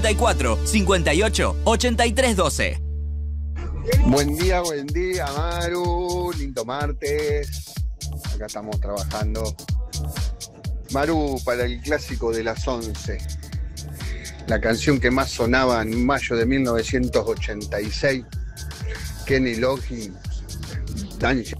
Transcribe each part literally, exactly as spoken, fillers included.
cuatro, cincuenta y ocho, ochenta y tres doce. Buen día, buen día, Maru. Lindo martes. Acá estamos trabajando. Maru, para el clásico de las once. La canción que más sonaba en mayo de mil novecientos ochenta y seis. Kenny Loggins. Danger.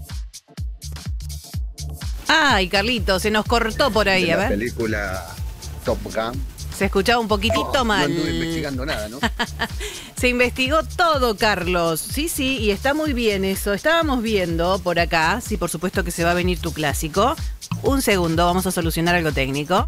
Ay, Carlito, se nos cortó por ahí, De a la ver. película Top Gun. Se escuchaba un poquitito Oh, mal. No anduve investigando nada, ¿no? Se investigó todo, Carlos. Sí, sí, y está muy bien eso. Estábamos viendo por acá, sí, por supuesto que se va a venir tu clásico. Un segundo, vamos a solucionar algo técnico.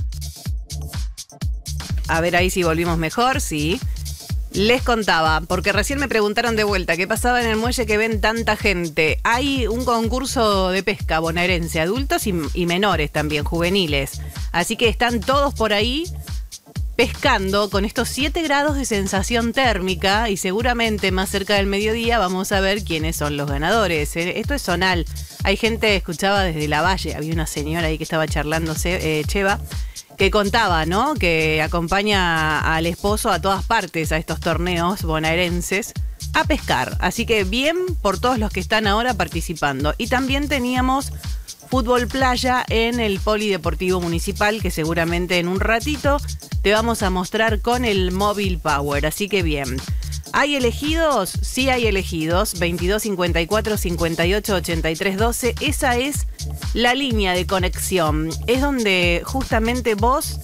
A ver ahí si volvimos mejor, sí. Les contaba, porque recién me preguntaron de vuelta qué pasaba en el muelle que ven tanta gente. Hay un concurso de pesca bonaerense, adultos y, y menores también, juveniles. Así que están todos por ahí pescando con estos siete grados de sensación térmica y seguramente más cerca del mediodía vamos a ver quiénes son los ganadores. Esto es zonal. Hay gente, escuchaba desde la Valle, había una señora ahí que estaba charlándose, eh, Cheva, que contaba, ¿no? Que acompaña al esposo a todas partes a estos torneos bonaerenses a pescar. Así que bien por todos los que están ahora participando. Y también teníamos fútbol playa en el Polideportivo Municipal, que seguramente en un ratito te vamos a mostrar con el Móvil Power. Así que bien. ¿Hay elegidos? Sí hay elegidos. veintidós cincuenta y cuatro cincuenta y ocho ochenta y tres doce. Esa es la línea de conexión. Es donde justamente vos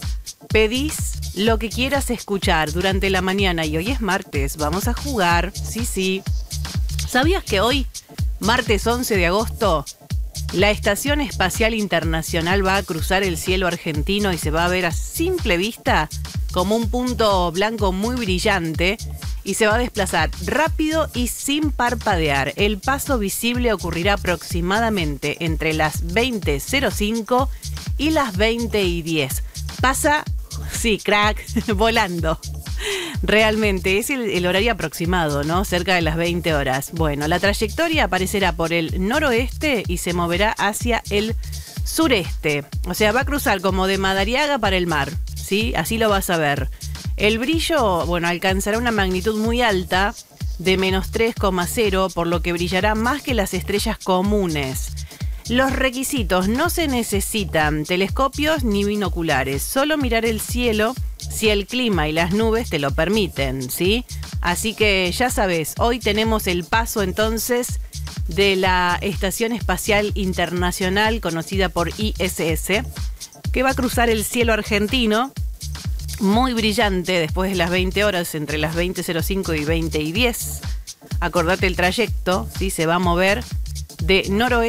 pedís lo que quieras escuchar durante la mañana. Y hoy es martes. Vamos a jugar. Sí, sí. ¿Sabías que hoy, martes once de agosto, la Estación Espacial Internacional va a cruzar el cielo argentino y se va a ver a simple vista como un punto blanco muy brillante y se va a desplazar rápido y sin parpadear? El paso visible ocurrirá aproximadamente entre las veinte cero cinco y las veinte y diez. Pasa, sí, crack, volando. Realmente, es el, el horario aproximado, ¿no? Cerca de las veinte horas. Bueno, la trayectoria aparecerá por el noroeste y se moverá hacia el sureste. O sea, va a cruzar como de Madariaga para el mar, ¿sí? Así lo vas a ver. El brillo, bueno, alcanzará una magnitud muy alta de menos tres coma cero, por lo que brillará más que las estrellas comunes. Los requisitos: no se necesitan telescopios ni binoculares, solo mirar el cielo si el clima y las nubes te lo permiten, ¿sí? Así que ya sabes, hoy tenemos el paso entonces de la Estación Espacial Internacional, conocida por I S S, que va a cruzar el cielo argentino, muy brillante, después de las veinte horas, entre las veinte cero cinco y veinte y diez. Acordate el trayecto, ¿sí? Se va a mover de noroeste